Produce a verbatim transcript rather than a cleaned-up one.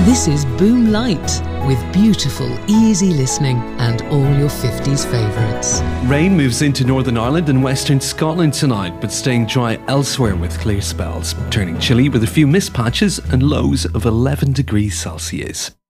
This is Boom Light, with beautiful, easy listening and all your fifties favourites. Rain moves into Northern Ireland and Western Scotland tonight, but staying dry elsewhere with clear spells, turning chilly with a few mist patches and lows of eleven degrees Celsius.